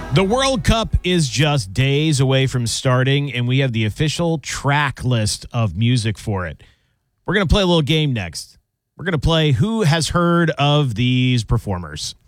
The World Cup is just days away from starting, and we have the official track list of music for it. We're going to play a little game next. We're going to play Who Has Heard of These Performers?